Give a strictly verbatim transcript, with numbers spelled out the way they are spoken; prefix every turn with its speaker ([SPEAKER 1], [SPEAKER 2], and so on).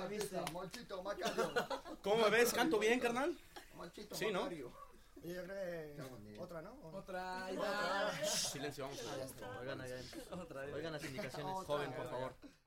[SPEAKER 1] viste.
[SPEAKER 2] Monchito, Macario.
[SPEAKER 3] ¿Cómo me ves? ¿Canto bien, carnal?
[SPEAKER 2] Monchito,
[SPEAKER 3] Sí, ¿no?
[SPEAKER 2] Macario.
[SPEAKER 1] Yo creo que otra, ¿no?
[SPEAKER 4] Otra, ahí va.
[SPEAKER 3] Silencio, vamos.
[SPEAKER 5] Oigan, oigan, oigan las indicaciones.
[SPEAKER 4] Otra,
[SPEAKER 5] Joven, por
[SPEAKER 4] oiga.
[SPEAKER 5] favor.